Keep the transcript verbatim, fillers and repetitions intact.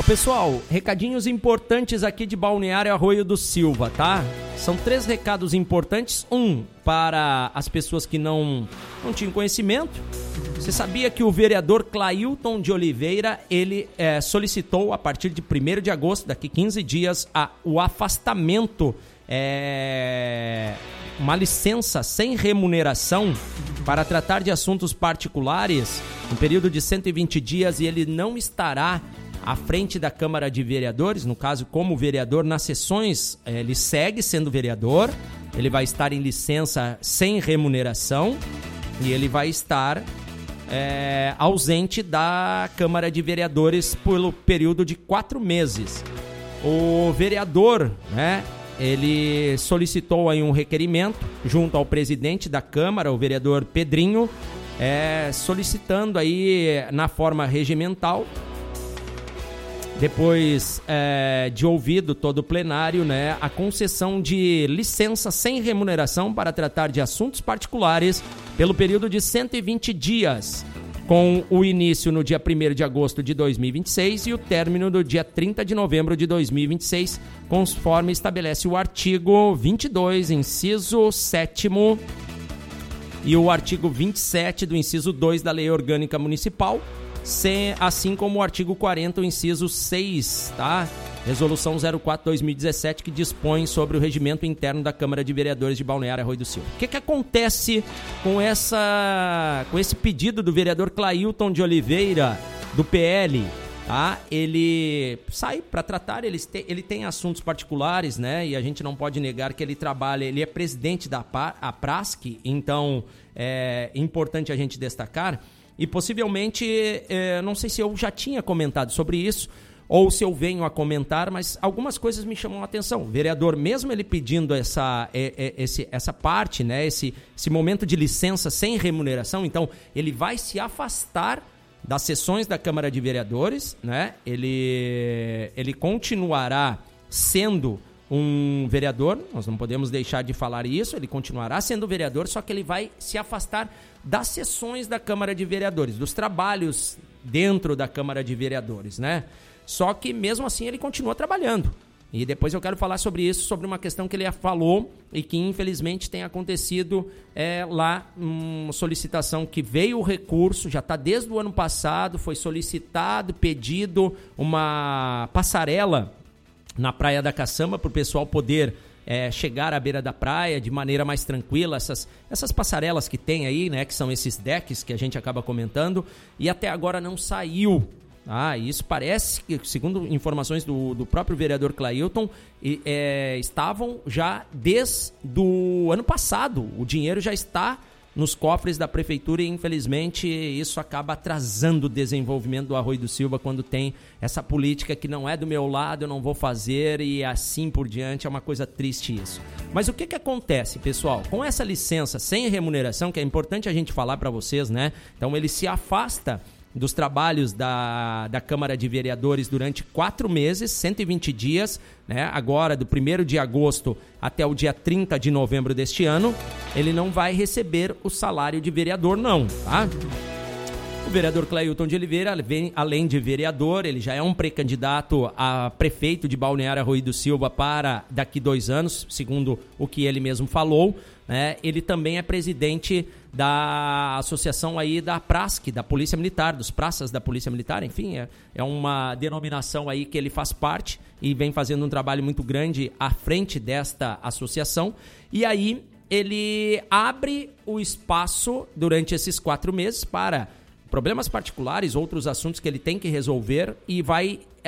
pessoal, recadinhos importantes aqui de Balneário Arroio do Silva, tá? São três recados importantes. Um, para as pessoas que não, não tinham conhecimento. Você sabia que o vereador Clailton de Oliveira, ele é, solicitou a partir de primeiro de agosto, daqui quinze dias, a, o afastamento, é, uma licença sem remuneração para tratar de assuntos particulares, um período de cento e vinte dias, e ele não estará à frente da Câmara de Vereadores, no caso como vereador, nas sessões. Ele segue sendo vereador, ele vai estar em licença sem remuneração e ele vai estar é, ausente da Câmara de Vereadores pelo período de quatro meses. O vereador, né, ele solicitou aí um requerimento junto ao presidente da Câmara, o vereador Pedrinho, é, solicitando aí na forma regimental, depois é, de ouvido todo o plenário, né, a concessão de licença sem remuneração para tratar de assuntos particulares pelo período de cento e vinte dias, com o início no dia primeiro de agosto de dois mil e vinte e seis e o término no dia trinta de novembro de dois mil e vinte e seis, conforme estabelece o artigo vinte e dois, inciso sétimo, e o artigo vinte e sete do inciso dois da Lei Orgânica Municipal, sem, assim como o artigo quarenta, o inciso seis, tá? Resolução zero quatro barra dois mil e dezessete, que dispõe sobre o regimento interno da Câmara de Vereadores de Balneário Arroio do Silva. O que que acontece com, essa, com esse pedido do vereador Clailton de Oliveira, do P L? Tá? Ele sai para tratar, ele tem, ele tem assuntos particulares, né? E a gente não pode negar que ele trabalha, ele é presidente da a Prasc, então é importante a gente destacar. E possivelmente, é, não sei se eu já tinha comentado sobre isso, ou se eu venho a comentar, mas algumas coisas me chamam a atenção. O vereador, mesmo ele pedindo essa, é, é, esse, essa parte, né, esse, esse momento de licença sem remuneração, então ele vai se afastar das sessões da Câmara de Vereadores, né? Ele, ele continuará sendo um vereador, nós não podemos deixar de falar isso, ele continuará sendo vereador, só que ele vai se afastar das sessões da Câmara de Vereadores, dos trabalhos dentro da Câmara de Vereadores, né? Só que mesmo assim ele continua trabalhando. E depois eu quero falar sobre isso, sobre uma questão que ele falou e que infelizmente tem acontecido é, lá, uma solicitação que veio o recurso, já está desde o ano passado, foi solicitado, pedido uma passarela na Praia da Caçamba para o pessoal poder é, chegar à beira da praia de maneira mais tranquila, essas, essas passarelas que tem aí, né, que são esses decks que a gente acaba comentando, e até agora não saiu. Ah, isso parece que, segundo informações do, do próprio vereador Clailton, e, é, estavam já desde o ano passado. O dinheiro já está nos cofres da prefeitura e, infelizmente, isso acaba atrasando o desenvolvimento do Arroio do Silva quando tem essa política que não é do meu lado, eu não vou fazer e assim por diante. É uma coisa triste isso. Mas o que que acontece, pessoal? Com essa licença sem remuneração, que é importante a gente falar para vocês, né? Então, ele se afasta dos trabalhos da, da Câmara de Vereadores durante quatro meses, cento e vinte dias, né? Agora do primeiro de agosto até o dia trinta de novembro deste ano, ele não vai receber o salário de vereador não, tá? O vereador Clailton de Oliveira, além de vereador, ele já é um pré-candidato a prefeito de Balneário Arroio do Silva para daqui dois anos, segundo o que ele mesmo falou, né? Ele também é presidente da associação aí da Prasc, da Polícia Militar, dos praças da Polícia Militar, enfim, é, é uma denominação aí que ele faz parte e vem fazendo um trabalho muito grande à frente desta associação. E aí ele abre o espaço durante esses quatro meses para problemas particulares, outros assuntos que ele tem que resolver, e vai